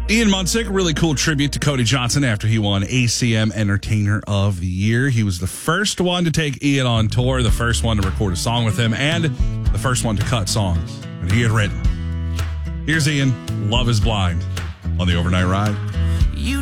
Ian Munsick, a really cool tribute to Cody Johnson after he won ACM Entertainer of the Year. He was the first one to take Ian on tour, the first one to record a song with him, and the first one to cut songs that he had written. Here's Ian, Love is Blind, on the Overnight Ride.